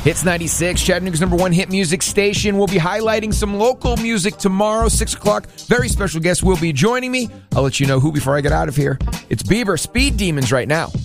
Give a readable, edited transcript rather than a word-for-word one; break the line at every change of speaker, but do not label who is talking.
Hits 96, Chattanooga's #1 hit music station. We'll be highlighting some local music tomorrow, 6 o'clock. Very special guest will be joining me. I'll let you know who before I get out of here. It's Bieber, Speed Demons right now.